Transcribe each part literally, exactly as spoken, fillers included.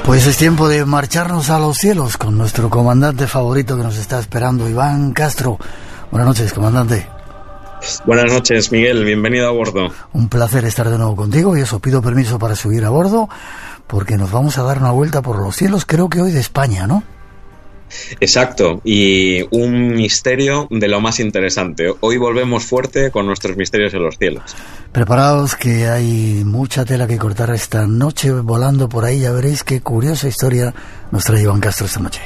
Pues es tiempo de marcharnos a los cielos con nuestro comandante favorito que nos está esperando, Iván Castro. Buenas noches, comandante. Buenas noches, Miguel. Bienvenido a bordo. Un placer estar de nuevo contigo y eso, pido permiso para subir a bordo porque nos vamos a dar una vuelta por los cielos, creo que hoy de España, ¿no? Exacto, y un misterio de lo más interesante. Hoy volvemos fuerte con nuestros misterios en los cielos. Preparaos que hay mucha tela que cortar esta noche volando por ahí, ya veréis qué curiosa historia nos trae Iván Castro esta noche.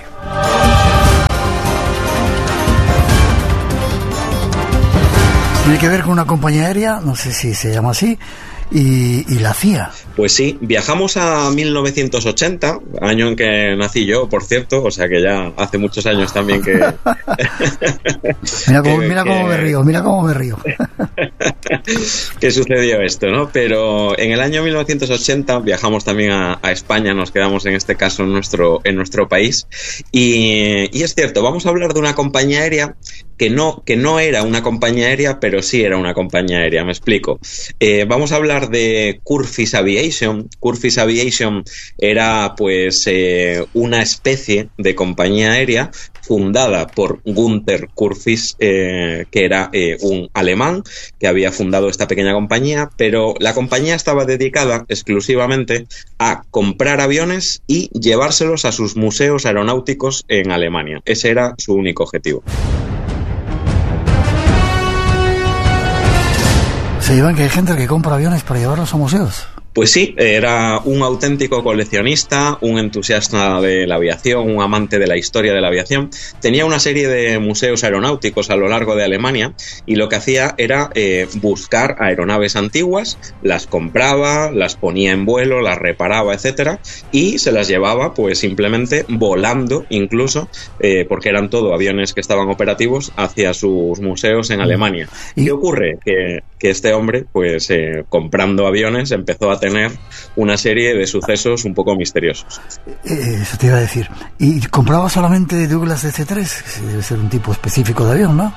Tiene que ver con una compañía aérea, no sé si se llama así, y, y la C I A. Pues sí, viajamos a mil novecientos ochenta, año en que nací yo, por cierto, o sea que ya hace muchos años también que... mira cómo, que, mira cómo que... me río, mira cómo me río. que sucedió esto, ¿no? Pero en el año mil novecientos ochenta viajamos también a, a España, nos quedamos en este caso en nuestro, en nuestro país, y, y es cierto, vamos a hablar de una compañía aérea que no, que no era una compañía aérea, pero sí era una compañía aérea, me explico. Eh, vamos a hablar de Kurfiss Aviation. Kurfiss Aviation era pues eh, una especie de compañía aérea fundada por Günther Kurfiss, eh, que era eh, un alemán que había fundado esta pequeña compañía, pero la compañía estaba dedicada exclusivamente a comprar aviones y llevárselos a sus museos aeronáuticos en Alemania. Ese era su único objetivo. Se llevan que hay gente que compra aviones para llevarlos a museos. Pues sí, era un auténtico coleccionista, un entusiasta de la aviación, un amante de la historia de la aviación. Tenía una serie de museos aeronáuticos a lo largo de Alemania y lo que hacía era eh, buscar aeronaves antiguas, las compraba, las ponía en vuelo, las reparaba, etcétera, y se las llevaba pues simplemente volando incluso, eh, porque eran todo aviones que estaban operativos, hacia sus museos en Alemania. ¿Y qué ocurre? Que, que este hombre, pues eh, comprando aviones, empezó a tener una serie de sucesos un poco misteriosos. Eso te iba a decir. ¿Y compraba solamente Douglas D C tres? Debe ser un tipo específico de avión, ¿no?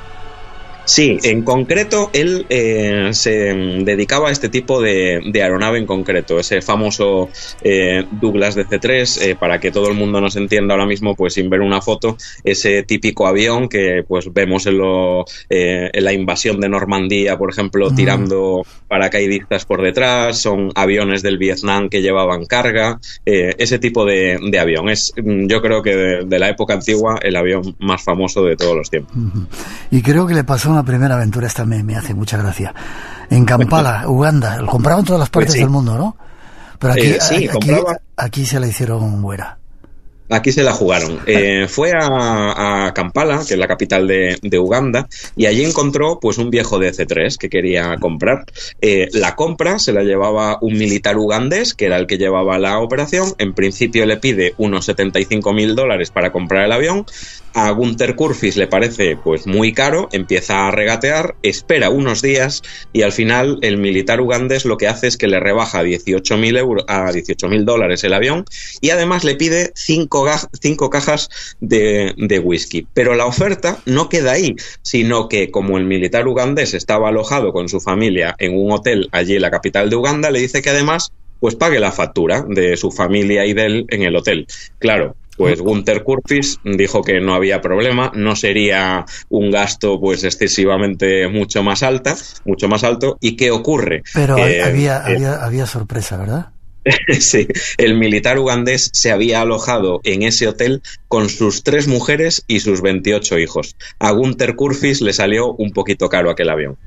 Sí, en concreto él eh, se dedicaba a este tipo de, de aeronave en concreto, ese famoso eh, Douglas D C tres, eh, para que todo el mundo nos entienda ahora mismo, pues sin ver una foto, ese típico avión que pues vemos en, lo, eh, en la invasión de Normandía, por ejemplo, uh-huh. tirando paracaidistas por detrás, son aviones del Vietnam que llevaban carga, eh, ese tipo de, de avión. Es, yo creo que de, de la época antigua, el avión más famoso de todos los tiempos. Uh-huh. Y creo que le pasó una primera aventura, esta me, me hace mucha gracia. En Kampala, Uganda, lo compraban en todas las partes pues sí. del mundo, ¿no? Pero aquí, eh, sí, aquí, aquí, aquí se la hicieron buena. Aquí se la jugaron. Eh, fue a, a Kampala, que es la capital de, de Uganda, y allí encontró pues un viejo D C tres que quería comprar. Eh, la compra se la llevaba un militar ugandés, que era el que llevaba la operación. En principio le pide unos setenta y cinco mil dólares para comprar el avión. A Günther Kurfiss le parece pues muy caro, empieza a regatear, espera unos días y al final el militar ugandés lo que hace es que le rebaja dieciocho mil euros a dieciocho mil dólares el avión y además le pide cinco, cinco cajas de, de whisky. Pero la oferta no queda ahí, sino que como el militar ugandés estaba alojado con su familia en un hotel allí en la capital de Uganda, le dice que además pues pague la factura de su familia y de él en el hotel. Claro. Pues Günther Kurfiss dijo que no había problema, no sería un gasto pues excesivamente mucho más alta, mucho más alto. ¿Y qué ocurre? Pero eh, había, eh, había, había sorpresa, ¿verdad? Sí, el militar ugandés se había alojado en ese hotel con sus tres mujeres y sus veintiocho hijos. A Günther Kurfiss le salió un poquito caro aquel avión.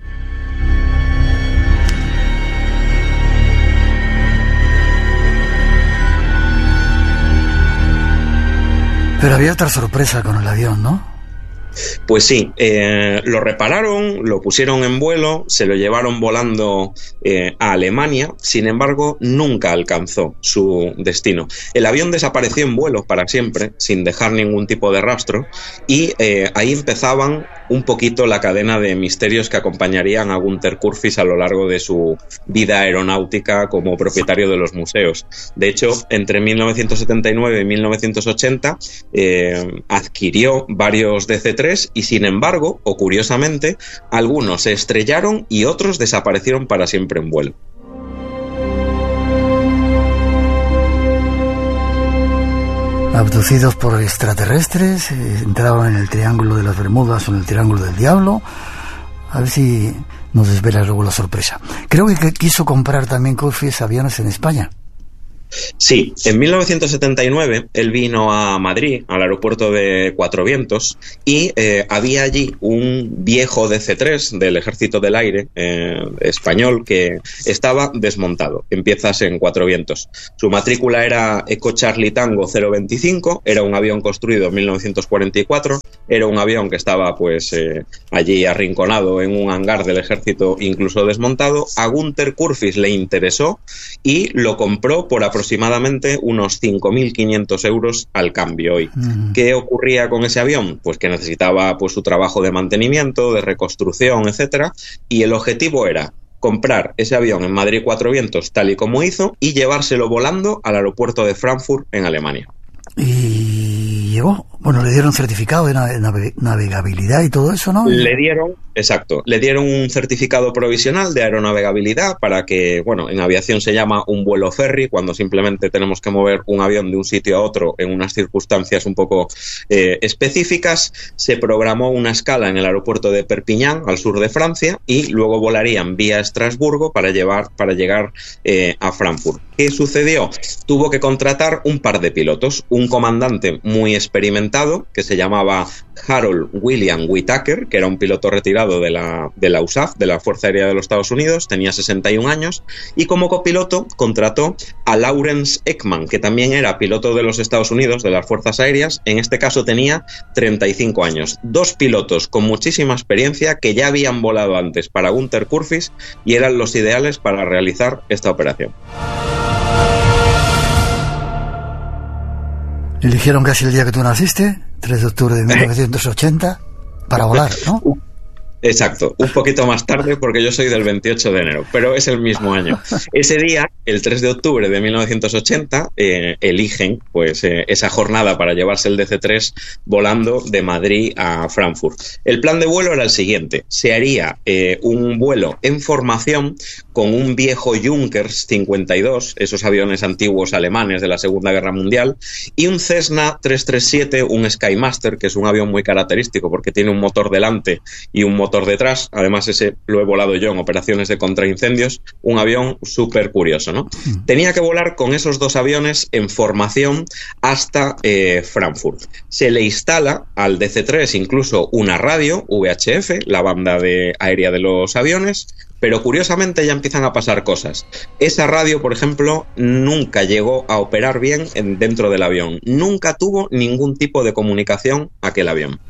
Pero había otra sorpresa con el avión, ¿no? Pues sí, eh, lo repararon, lo pusieron en vuelo, se lo llevaron volando eh, a Alemania, sin embargo, nunca alcanzó su destino. El avión desapareció en vuelo para siempre, sin dejar ningún tipo de rastro, y eh, ahí empezaban un poquito la cadena de misterios que acompañarían a Günther Kurfiss a lo largo de su vida aeronáutica como propietario de los museos. De hecho, entre mil novecientos setenta y nueve y mil novecientos ochenta eh, adquirió varios D C tres y, sin embargo, o curiosamente, algunos se estrellaron y otros desaparecieron para siempre en vuelo. Abducidos por extraterrestres, eh, entraban en el Triángulo de las Bermudas o en el Triángulo del Diablo. A ver si nos desvela luego la sorpresa. Creo que quiso comprar también Curfis aviones en España. Sí, en mil novecientos setenta y nueve él vino a Madrid, al aeropuerto de Cuatro Vientos, y eh, había allí un viejo D C tres del Ejército del Aire eh, español que estaba desmontado, en piezas en Cuatro Vientos. Su matrícula era Eco Charlie Tango cero veinticinco, era un avión construido en mil novecientos cuarenta y cuatro, era un avión que estaba pues eh, allí arrinconado en un hangar del Ejército, incluso desmontado. A Gunther Kurfiss le interesó y lo compró por aproximadamente aproximadamente unos cinco mil quinientos euros al cambio hoy. Mm. ¿Qué ocurría con ese avión? Pues que necesitaba pues su trabajo de mantenimiento, de reconstrucción, etcétera, y el objetivo era comprar ese avión en Madrid Cuatro Vientos tal y como hizo y llevárselo volando al aeropuerto de Frankfurt en Alemania. Y llegó, bueno, le dieron certificado de nave- navegabilidad y todo eso, ¿no? Le dieron, exacto, le dieron un certificado provisional de aeronavegabilidad para que, bueno, en aviación se llama un vuelo ferry, cuando simplemente tenemos que mover un avión de un sitio a otro en unas circunstancias un poco eh, específicas. Se programó una escala en el aeropuerto de Perpiñán, al sur de Francia, y luego volarían vía Estrasburgo para, llevar, para llegar eh, a Frankfurt. ¿Qué sucedió? Tuvo que contratar un par de pilotos, un comandante muy experimentado que se llamaba Harold William Whitaker, que era un piloto retirado de la, de la U S A F, de la Fuerza Aérea de los Estados Unidos, tenía sesenta y un años, y como copiloto contrató a Lawrence Ekman, que también era piloto de los Estados Unidos, de las Fuerzas Aéreas, en este caso tenía treinta y cinco años. Dos pilotos con muchísima experiencia que ya habían volado antes para Gunther Kurfiss y eran los ideales para realizar esta operación. Eligieron casi el día que tú naciste, tres de octubre de mil novecientos ochenta, para volar, ¿no? Exacto, un poquito más tarde porque yo soy del veintiocho de enero, pero es el mismo año. Ese día, el tres de octubre de mil novecientos ochenta, eh, eligen pues eh, esa jornada para llevarse el D C tres volando de Madrid a Frankfurt. El plan de vuelo era el siguiente: se haría eh, un vuelo en formación con un viejo Junkers cincuenta y dos, esos aviones antiguos alemanes de la Segunda Guerra Mundial, y un Cessna trescientos treinta y siete, un Skymaster, que es un avión muy característico porque tiene un motor delante y un motor detrás. Además, ese lo he volado yo en operaciones de contraincendios, un avión súper curioso, ¿no? Mm. Tenía que volar con esos dos aviones en formación hasta eh, Frankfurt. Se le instala al D C tres incluso una radio V H F, la banda de aérea de los aviones, pero curiosamente ya empiezan a pasar cosas. Esa radio, por ejemplo, nunca llegó a operar bien en, dentro del avión. Nunca tuvo ningún tipo de comunicación aquel avión.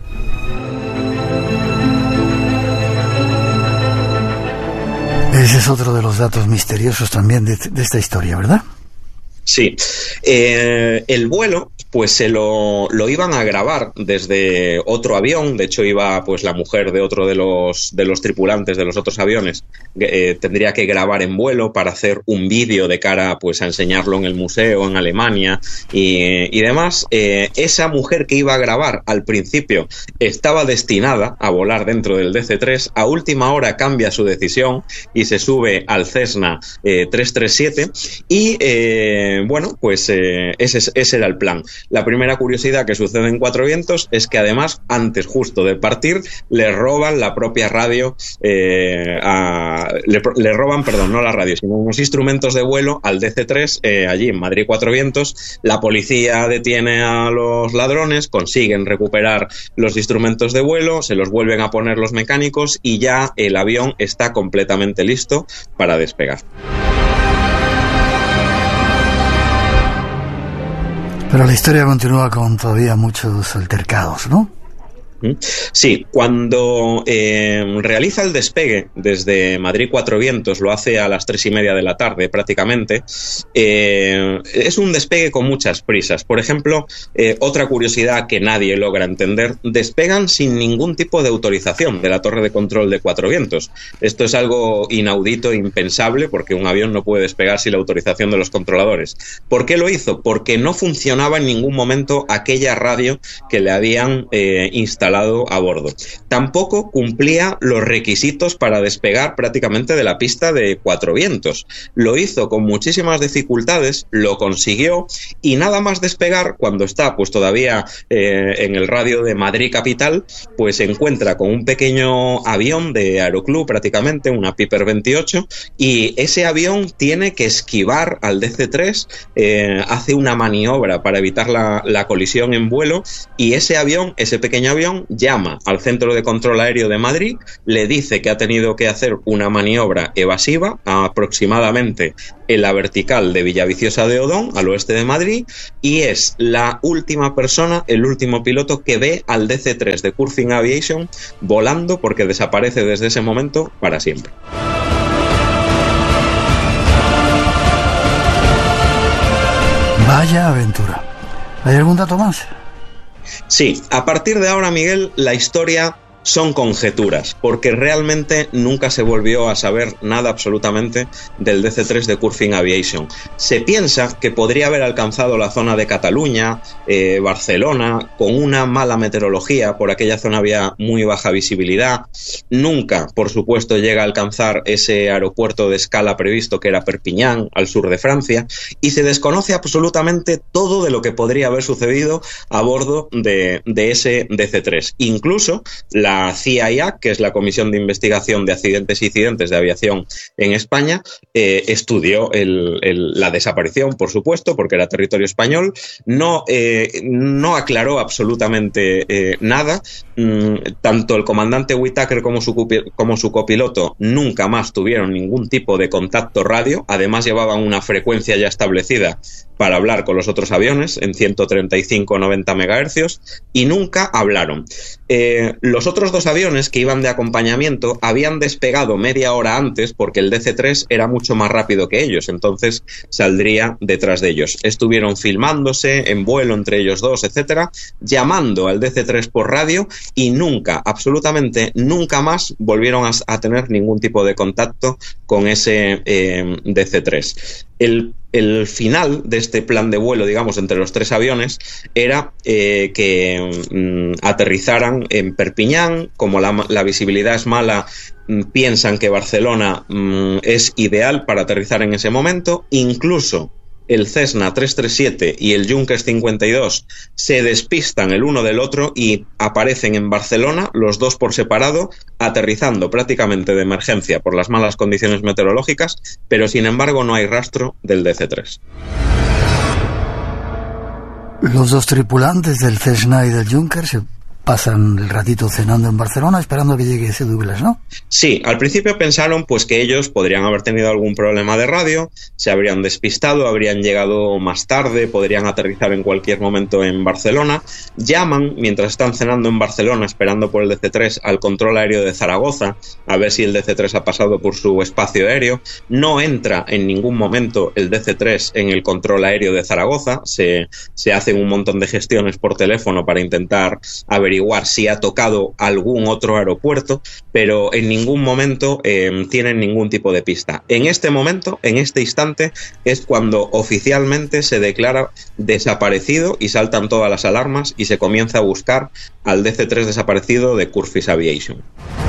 Ese es otro de los datos misteriosos también de, de esta historia, ¿verdad? Sí. Eh, el vuelo, pues se lo, lo iban a grabar desde otro avión. De hecho, iba pues la mujer de otro de los, de los tripulantes de los otros aviones. Eh, tendría que grabar en vuelo para hacer un vídeo de cara pues a enseñarlo en el museo en Alemania y, y demás. Eh, esa mujer que iba a grabar al principio estaba destinada a volar dentro del D C tres. A última hora cambia su decisión y se sube al Cessna eh, trescientos treinta y siete y eh, bueno, pues eh, ese, ese era el plan. La primera curiosidad que sucede en Cuatro Vientos es que además, antes justo de partir, le roban la propia radio, eh, a, le, le roban, perdón, no la radio, sino unos instrumentos de vuelo al D C tres, eh, allí en Madrid Cuatro Vientos. La policía detiene a los ladrones, consiguen recuperar los instrumentos de vuelo, se los vuelven a poner los mecánicos y ya el avión está completamente listo para despegar. Pero la historia continúa con todavía muchos altercados, ¿no? Sí, cuando eh, realiza el despegue desde Madrid Cuatro Vientos, lo hace a las tres y media de la tarde prácticamente, eh, es un despegue con muchas prisas. Por ejemplo, eh, otra curiosidad que nadie logra entender: despegan sin ningún tipo de autorización de la torre de control de Cuatro Vientos. Esto es algo inaudito, impensable, porque un avión no puede despegar sin la autorización de los controladores. ¿Por qué lo hizo? Porque no funcionaba en ningún momento aquella radio que le habían eh, instalado instalado a bordo. Tampoco cumplía los requisitos para despegar prácticamente de la pista de Cuatro Vientos. Lo hizo con muchísimas dificultades, lo consiguió y nada más despegar, cuando está pues todavía eh, en el radio de Madrid capital, pues se encuentra con un pequeño avión de Aeroclub prácticamente, una Piper veintiocho, y ese avión tiene que esquivar al D C tres, eh, hace una maniobra para evitar la, la colisión en vuelo, y ese avión, ese pequeño avión, llama al Centro de Control Aéreo de Madrid, le dice que ha tenido que hacer una maniobra evasiva aproximadamente en la vertical de Villaviciosa de Odón, al oeste de Madrid, y es la última persona, el último piloto que ve al D C tres de Curfin Aviation volando, porque desaparece desde ese momento para siempre. Vaya aventura. ¿Hay algún dato más? Sí, a partir de ahora, Miguel, la historia son conjeturas, porque realmente nunca se volvió a saber nada absolutamente del D C tres de Curfin Aviation. Se piensa que podría haber alcanzado la zona de Cataluña, eh, Barcelona, con una mala meteorología, por aquella zona había muy baja visibilidad. Nunca, por supuesto, llega a alcanzar ese aeropuerto de escala previsto, que era Perpiñán, al sur de Francia, y se desconoce absolutamente todo de lo que podría haber sucedido a bordo de, de ese D C tres. Incluso la La C I A, que es la Comisión de Investigación de Accidentes y Incidentes de Aviación en España, eh, estudió el, el, la desaparición, por supuesto, porque era territorio español, no, eh, no aclaró absolutamente eh, nada. Mm, tanto el comandante Whittaker como su, como su copiloto nunca más tuvieron ningún tipo de contacto radio, además llevaban una frecuencia ya establecida para hablar con los otros aviones en ciento treinta y cinco noventa megahercios, y nunca hablaron. Eh, los otros dos aviones que iban de acompañamiento habían despegado media hora antes, porque el D C tres era mucho más rápido que ellos, entonces saldría detrás de ellos. Estuvieron filmándose en vuelo entre ellos dos, etcétera, llamando al D C tres por radio, y nunca, absolutamente nunca más volvieron a, a tener ningún tipo de contacto con ese eh, D C tres. El, el final de este plan de vuelo, digamos, entre los tres aviones, era eh, que mm, aterrizaran en Perpiñán. Como la, la visibilidad es mala, mm, piensan que Barcelona mm, es ideal para aterrizar en ese momento. Incluso el Cessna trescientos treinta y siete y el Junkers cincuenta y dos se despistan el uno del otro y aparecen en Barcelona, los dos por separado, aterrizando prácticamente de emergencia por las malas condiciones meteorológicas, pero sin embargo no hay rastro del D C tres. Los dos tripulantes del Cessna y del Junkers se pasan el ratito cenando en Barcelona esperando que llegue ese Douglas, ¿no? Sí, al principio pensaron pues que ellos podrían haber tenido algún problema de radio, se habrían despistado, habrían llegado más tarde, podrían aterrizar en cualquier momento en Barcelona. Llaman, mientras están cenando en Barcelona, esperando por el D C tres, al control aéreo de Zaragoza, a ver si el D C tres ha pasado por su espacio aéreo. No entra en ningún momento el D C tres en el control aéreo de Zaragoza, se, se hacen un montón de gestiones por teléfono para intentar averiguar si ha tocado algún otro aeropuerto, pero en ningún momento eh, tienen ningún tipo de pista. En este momento, en este instante, es cuando oficialmente se declara desaparecido y saltan todas las alarmas y se comienza a buscar al D C tres desaparecido de Curfin Aviation.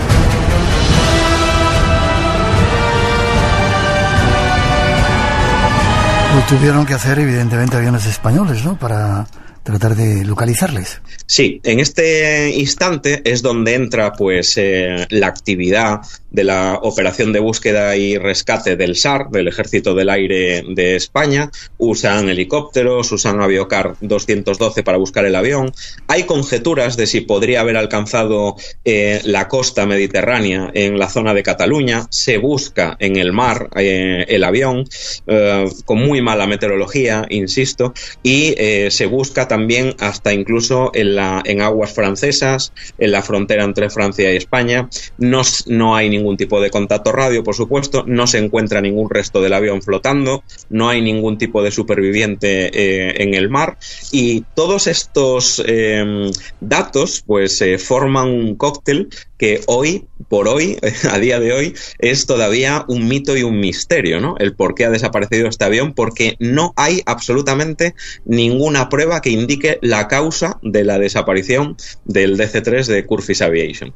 Lo tuvieron que hacer, evidentemente, aviones españoles, ¿no?, para tratar de localizarles. Sí, en este instante es donde entra pues eh, la actividad de la operación de búsqueda y rescate del S A R, del Ejército del Aire de España. Usan helicópteros, usan Aviocar doscientos doce para buscar el avión. Hay conjeturas de si podría haber alcanzado eh, la costa mediterránea en la zona de Cataluña. Se busca en el mar eh, el avión, eh, con muy mala meteorología, insisto, y eh, se busca también hasta incluso en, la, en aguas francesas, en la frontera entre Francia y España. No, no hay ningún tipo de contacto radio, por supuesto, no se encuentra ningún resto del avión flotando, no hay ningún tipo de superviviente eh, en el mar, y todos estos eh, datos pues eh, forman un cóctel que hoy por hoy, a día de hoy, es todavía un mito y un misterio, ¿no? El por qué ha desaparecido este avión, porque no hay absolutamente ninguna prueba que indique la causa de la desaparición del D C tres de Curtiss Aviation.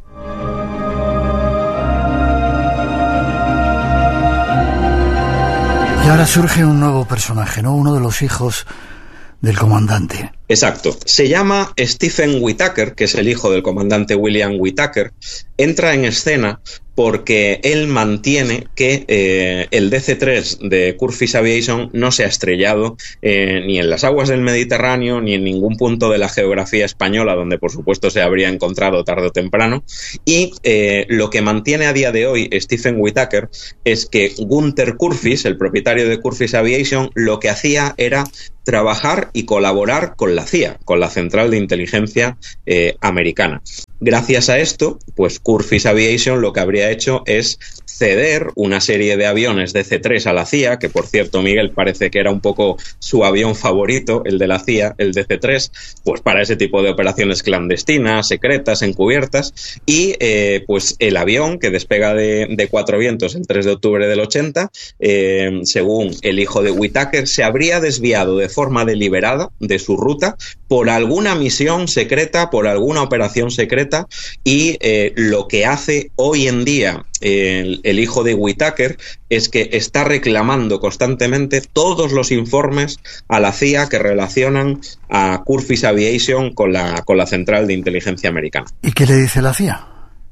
Y ahora surge un nuevo personaje, ¿no? Uno de los hijos del comandante. Exacto. Se llama Stephen Whitaker, que es el hijo del comandante William Whitaker. Entra en escena porque él mantiene que eh, el D C tres de Curtiss Aviation no se ha estrellado eh, ni en las aguas del Mediterráneo ni en ningún punto de la geografía española, donde por supuesto se habría encontrado tarde o temprano. Y eh, lo que mantiene a día de hoy Stephen Whitaker es que Gunther Kurfiss, el propietario de Curtiss Aviation, lo que hacía era trabajar y colaborar con la C I A, con la Central de Inteligencia eh, Americana. Gracias a esto, pues Curtiss Aviation lo que habría hecho es ceder una serie de aviones D C tres a la C I A, que por cierto, Miguel, parece que era un poco su avión favorito, el de la C I A, el D C tres, pues para ese tipo de operaciones clandestinas, secretas, encubiertas, y eh, pues el avión que despega de, de Cuatro Vientos el tres de octubre del ochenta, eh, según el hijo de Whitaker, se habría desviado de forma deliberada de su ruta por alguna misión secreta, por alguna operación secreta, y eh, lo que hace hoy en día el, el hijo de Whitaker es que está reclamando constantemente todos los informes a la C I A que relacionan a Curtiss Aviation con la, con la Central de Inteligencia Americana. ¿Y qué le dice la C I A?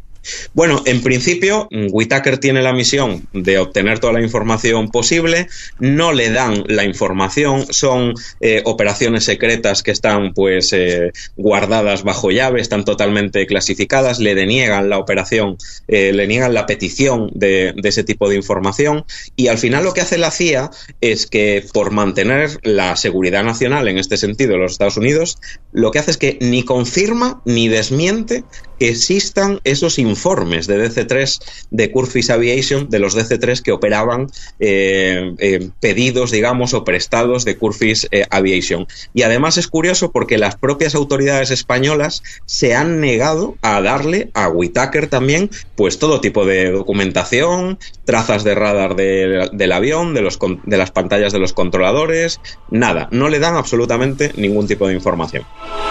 Bueno, en principio, Whitaker tiene la misión de obtener toda la información posible, no le dan la información, son eh, operaciones secretas que están pues eh, guardadas bajo llave, están totalmente clasificadas, le deniegan la operación, eh, le niegan la petición de, de ese tipo de información, y al final lo que hace la C I A es que, por mantener la seguridad nacional, en este sentido los Estados Unidos, lo que hace es que ni confirma ni desmiente que existan esos informes de D C tres de Curtiss Aviation, de los D C tres que operaban eh, eh, pedidos, digamos, o prestados de Curtiss eh, Aviation. Y además es curioso porque las propias autoridades españolas se han negado a darle a Whitaker también pues todo tipo de documentación, trazas de radar de, del avión, de, los, de las pantallas de los controladores, nada, no le dan absolutamente ningún tipo de información.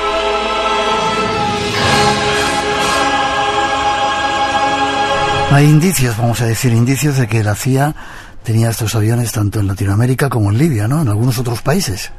Hay indicios, vamos a decir, indicios de que la C I A tenía estos aviones tanto en Latinoamérica como en Libia, ¿no? En algunos otros países.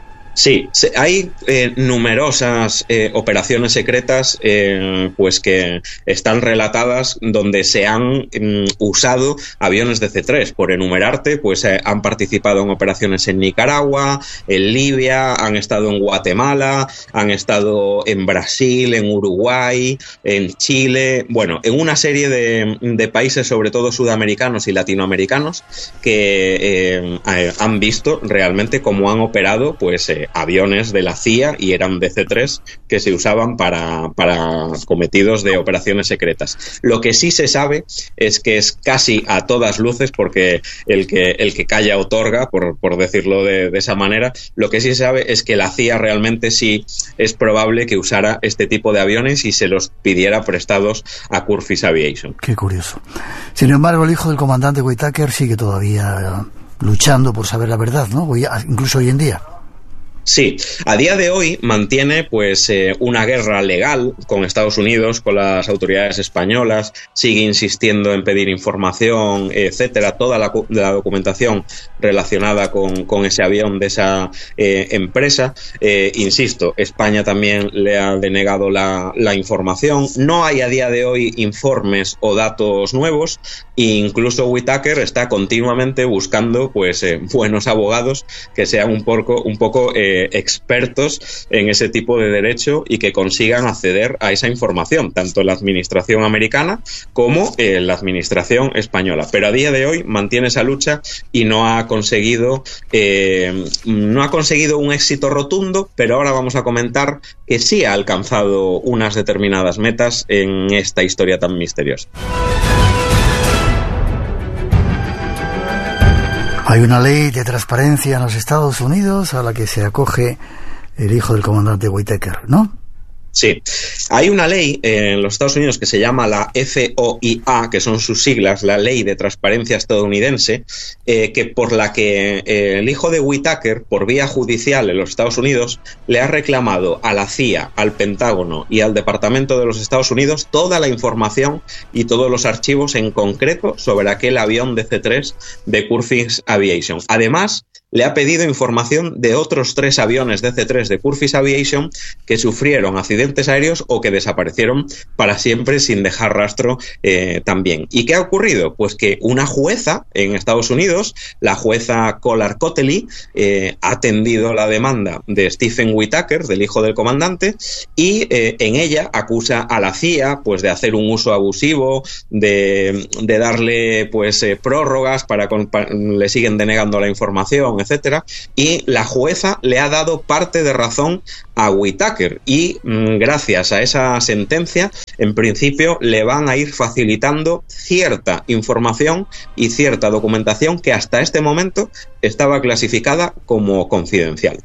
Sí, hay eh, numerosas eh, operaciones secretas eh, pues que están relatadas donde se han mm, usado aviones D C tres. Por enumerarte, pues eh, han participado en operaciones en Nicaragua, en Libia, han estado en Guatemala, han estado en Brasil, en Uruguay, en Chile, bueno, en una serie de, de países, sobre todo sudamericanos y latinoamericanos, que eh, han visto realmente cómo han operado pues eh, aviones de la C I A, y eran D C tres que se usaban para, para cometidos de operaciones secretas. Lo que sí se sabe es que es casi a todas luces, porque el que, el que calla otorga, por, por decirlo de, de esa manera, lo que sí se sabe es que la C I A realmente sí es probable que usara este tipo de aviones y se los pidiera prestados a Curtiss Aviation. Qué curioso. Sin embargo, el hijo del comandante Whitaker sigue todavía luchando por saber la verdad, ¿no? Incluso hoy en día. Sí, a día de hoy mantiene pues eh, una guerra legal con Estados Unidos, con las autoridades españolas, sigue insistiendo en pedir información, etcétera, toda la, la documentación relacionada con, con ese avión de esa eh, empresa. Eh, insisto, España también le ha denegado la, la información. No hay a día de hoy informes o datos nuevos, e incluso Whitaker está continuamente buscando pues eh, buenos abogados que sean un poco, un poco eh, expertos en ese tipo de derecho y que consigan acceder a esa información, tanto en la administración americana como en la administración española. Pero a día de hoy mantiene esa lucha y no ha conseguido eh, no ha conseguido un éxito rotundo, pero ahora vamos a comentar que sí ha alcanzado unas determinadas metas en esta historia tan misteriosa. Hay una ley de transparencia en los Estados Unidos a la que se acoge el hijo del comandante Whitaker, ¿no? Sí, hay una ley en los Estados Unidos que se llama la F O I A, que son sus siglas, la Ley de Transparencia Estadounidense, eh, que por la que eh, el hijo de Whitaker, por vía judicial en los Estados Unidos, le ha reclamado a la C I A, al Pentágono y al Departamento de los Estados Unidos toda la información y todos los archivos en concreto sobre aquel avión D C tres de Curtiss Aviation. Además, le ha pedido información de otros tres aviones D C tres de Curtiss Aviation que sufrieron accidentes aéreos o que desaparecieron para siempre sin dejar rastro eh, también. ¿Y qué ha ocurrido? Pues que una jueza en Estados Unidos, la jueza Collar Cotley, eh, ha atendido la demanda de Stephen Whitaker, del hijo del comandante, y eh, en ella acusa a la C I A pues, de hacer un uso abusivo, de, de darle pues eh, prórrogas para, para le siguen denegando la información, etcétera, y la jueza le ha dado parte de razón a Whitaker y mmm, gracias a esa sentencia, en principio le van a ir facilitando cierta información y cierta documentación que hasta este momento estaba clasificada como confidencial.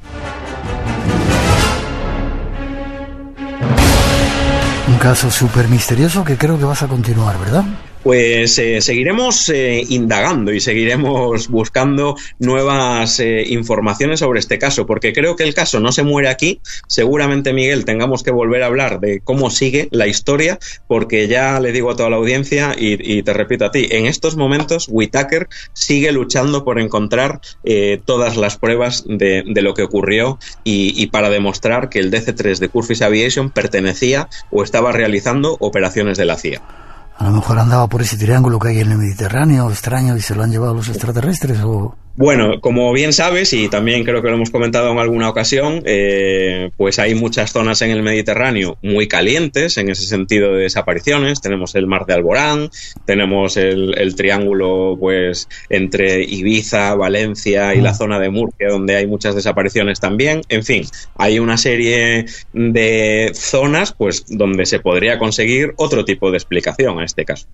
Un caso súper misterioso que creo que vas a continuar, ¿verdad? Pues eh, seguiremos eh, indagando y seguiremos buscando nuevas eh, informaciones sobre este caso, porque creo que el caso no se muere aquí. Seguramente, Miguel, tengamos que volver a hablar de cómo sigue la historia, porque ya le digo a toda la audiencia y, y te repito a ti, en estos momentos Whitaker sigue luchando por encontrar eh, todas las pruebas de, de lo que ocurrió y, y para demostrar que el D C tres de Curtiss Aviation pertenecía o estaba realizando operaciones de la C I A. A lo mejor andaba por ese triángulo que hay en el Mediterráneo, extraño, y se lo han llevado los extraterrestres, o... Bueno, como bien sabes, y también creo que lo hemos comentado en alguna ocasión, eh, pues hay muchas zonas en el Mediterráneo muy calientes en ese sentido de desapariciones. Tenemos el mar de Alborán, tenemos el, el triángulo pues entre Ibiza, Valencia y la zona de Murcia, donde hay muchas desapariciones también. En fin, hay una serie de zonas pues donde se podría conseguir otro tipo de explicación a este caso.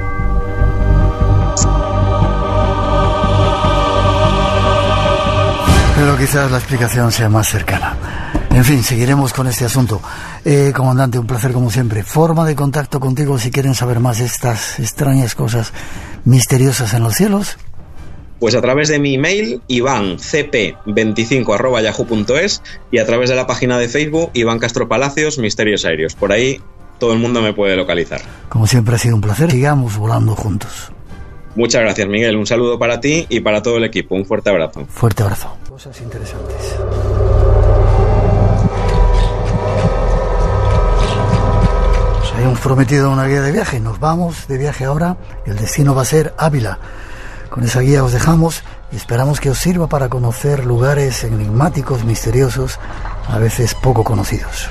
Pero quizás la explicación sea más cercana. En fin, seguiremos con este asunto. Eh, comandante, un placer como siempre. Forma de contacto contigo si quieren saber más de estas extrañas cosas misteriosas en los cielos. Pues a través de mi email, iván c p veinticinco arroba yahoo punto es, y a través de la página de Facebook, Iván Castro Palacios, Misterios Aéreos. Por ahí todo el mundo me puede localizar. Como siempre ha sido un placer. Sigamos volando juntos. Muchas gracias, Miguel. Un saludo para ti y para todo el equipo. Un fuerte abrazo. Fuerte abrazo. Cosas interesantes. Nos habíamos prometido una guía de viaje. Nos vamos de viaje ahora. El destino va a ser Ávila. Con esa guía os dejamos y esperamos que os sirva para conocer lugares enigmáticos, misteriosos, a veces poco conocidos.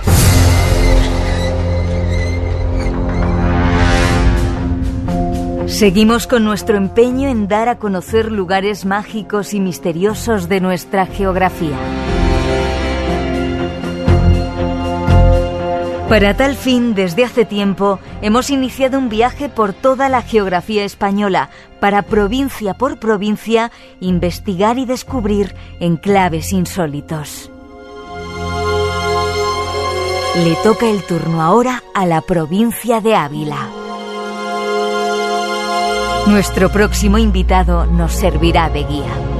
Seguimos con nuestro empeño en dar a conocer lugares mágicos y misteriosos de nuestra geografía. Para tal fin, desde hace tiempo, hemos iniciado un viaje por toda la geografía española, para provincia por provincia, investigar y descubrir enclaves insólitos. Le toca el turno ahora a la provincia de Ávila. Nuestro próximo invitado nos servirá de guía.